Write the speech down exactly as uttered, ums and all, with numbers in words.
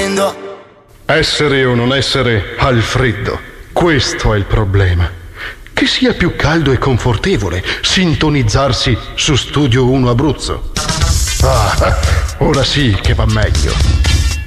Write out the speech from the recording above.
morendo. Essere o non essere al freddo, questo è il problema. Che sia più caldo e confortevole sintonizzarsi su Studio uno Abruzzo. Ah, ora sì che va meglio.